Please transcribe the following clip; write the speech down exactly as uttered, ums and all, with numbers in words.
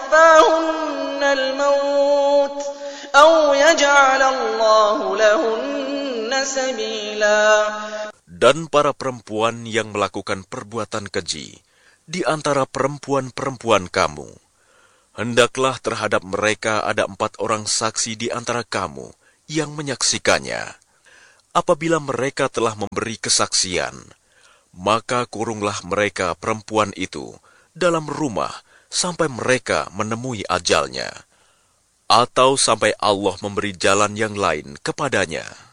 يتوفاهن الموت أو يجعل الله لهن سبيلا. Dan para perempuan yang melakukan perbuatan keji di antara perempuan-perempuan kamu, hendaklah terhadap mereka ada empat orang saksi di antara kamu yang menyaksikannya. Apabila mereka telah memberi kesaksian, maka kurunglah mereka perempuan itu dalam rumah sampai mereka menemui ajalnya, atau sampai Allah memberi jalan yang lain kepadanya.